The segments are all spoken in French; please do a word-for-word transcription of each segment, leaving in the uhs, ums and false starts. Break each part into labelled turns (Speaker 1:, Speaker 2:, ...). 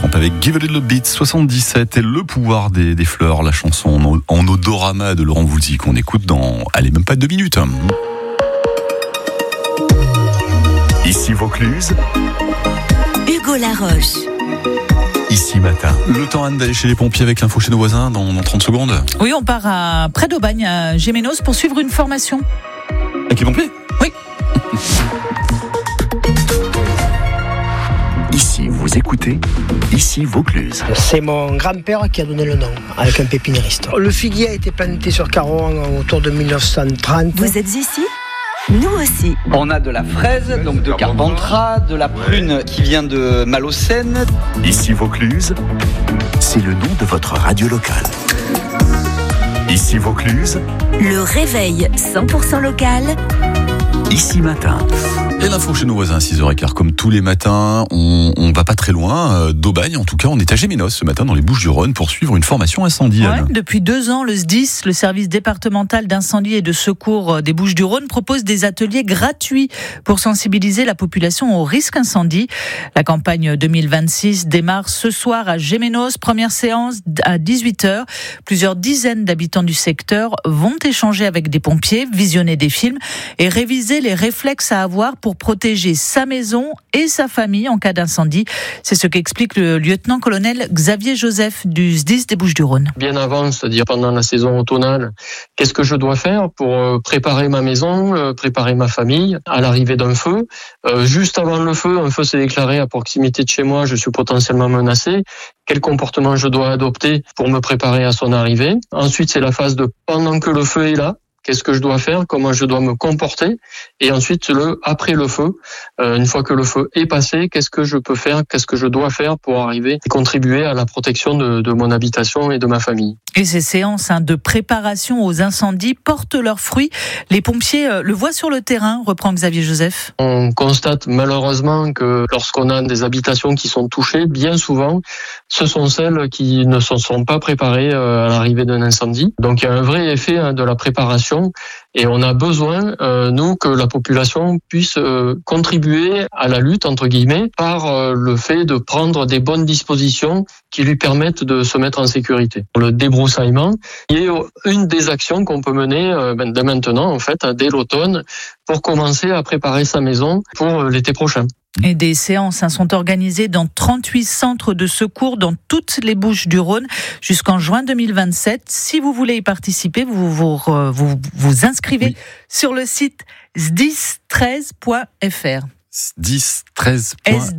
Speaker 1: Camp avec Give a Little Bit soixante-dix-sept et le pouvoir des, des fleurs, la chanson en, en odorama de Laurent Voulzy qu'on écoute dans, allez, même pas deux minutes.
Speaker 2: Ici Vaucluse,
Speaker 3: Hugo Laroche.
Speaker 2: Ici Matin.
Speaker 1: Le temps, Anne, d'aller chez les pompiers avec l'info chez nos voisins dans, dans trente secondes.
Speaker 4: Oui, on part à près d'Aubagne, à Gémenos, pour suivre une formation.
Speaker 1: Avec les pompiers ?
Speaker 4: Oui.
Speaker 2: Ici vous écoutez, ici Vaucluse.
Speaker 5: C'est mon grand-père qui a donné le nom, avec un pépiniériste. Le figuier a été planté sur Caron autour de mille neuf cent trente.
Speaker 3: Vous êtes ici ? Nous aussi.
Speaker 6: On a de la fraise, donc de Carpentras, de la prune qui vient de Malocène.
Speaker 2: Ici Vaucluse, c'est le nom de votre radio locale. Ici Vaucluse,
Speaker 3: Le réveil cent pour cent local.
Speaker 2: Ici Matin.
Speaker 1: Et l'info chez nos voisins à six heures quinze, comme tous les matins, on, on va pas très loin euh, d'Aubagne. En tout cas, on est à Gémenos ce matin dans les Bouches-du-Rhône pour suivre une formation incendie.
Speaker 4: Ouais, depuis deux ans, le S D I S, le service départemental d'incendie et de secours des Bouches-du-Rhône, propose des ateliers gratuits pour sensibiliser la population au risque incendie. La campagne deux mille vingt-six démarre ce soir à Gémenos, première séance à dix-huit heures. Plusieurs dizaines d'habitants du secteur vont échanger avec des pompiers, visionner des films et réviser les réflexes à avoir pour protéger sa maison et sa famille en cas d'incendie. C'est ce qu'explique le lieutenant-colonel Xavier Joseph du S D I S des Bouches-du-Rhône.
Speaker 7: Bien avant, c'est-à-dire pendant la saison automnale, qu'est-ce que je dois faire pour préparer ma maison, préparer ma famille à l'arrivée d'un feu. Euh, juste avant le feu, un feu s'est déclaré à proximité de chez moi, je suis potentiellement menacé. Quel comportement je dois adopter pour me préparer à son arrivée. Ensuite, c'est la phase de pendant que le feu est là. Qu'est-ce que je dois faire, comment je dois me comporter, et ensuite le après le feu, euh, une fois que le feu est passé, qu'est-ce que je peux faire, qu'est-ce que je dois faire pour arriver et contribuer à la protection de, de mon habitation et de ma famille.
Speaker 4: Et ces séances hein, de préparation aux incendies portent leurs fruits. Les pompiers euh, le voient sur le terrain, reprend Xavier Joseph.
Speaker 7: On constate malheureusement que lorsqu'on a des habitations qui sont touchées, bien souvent, ce sont celles qui ne se sont pas préparées euh, à l'arrivée d'un incendie. Donc il y a un vrai effet hein, de la préparation. Et on a besoin, euh, nous, que la population puisse euh, contribuer à la lutte, entre guillemets, par euh, le fait de prendre des bonnes dispositions qui lui permettent de se mettre en sécurité. Le débroussaillement est une des actions qu'on peut mener euh, ben, dès maintenant, en fait, dès l'automne, pour commencer à préparer sa maison pour l'été prochain.
Speaker 4: Et des séances hein, sont organisées dans trente-huit centres de secours dans toutes les Bouches-du-Rhône jusqu'en juin deux mille vingt-sept. Si vous voulez y participer, vous vous, vous, vous inscrivez oui. sur le site s d i s treize point f r.
Speaker 1: S D I S treize.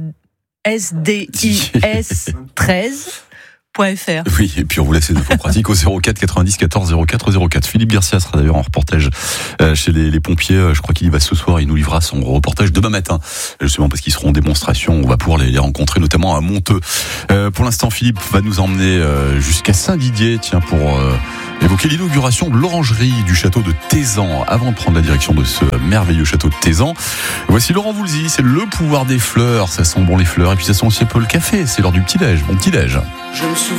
Speaker 4: S D I S treize. .fr.
Speaker 1: Oui, et puis on vous laisse les infos pratiques au zéro quatre quatre-vingt-dix quatorze zéro quatre zéro quatre. Philippe Garcia sera d'ailleurs en reportage chez les, les pompiers. Je crois qu'il y va ce soir. Il nous livrera son reportage demain matin, justement parce qu'ils seront en démonstration. On va pouvoir les, les rencontrer, notamment à Monteux. Euh, pour l'instant, Philippe va nous emmener euh, jusqu'à Saint-Didier, tiens, pour euh, évoquer l'inauguration de l'orangerie du château de Tézan. Avant de prendre la direction de ce merveilleux château de Tézan, voici Laurent Voulzy. C'est le pouvoir des fleurs. Ça sent bon les fleurs et puis ça sent aussi un peu le café. C'est l'heure du petit-déj. Bon petit-déj.
Speaker 8: Je me souviens